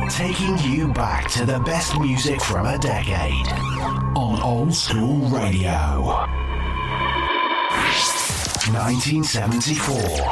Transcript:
Taking you back to the best music from a decade on Old School Radio. 1974.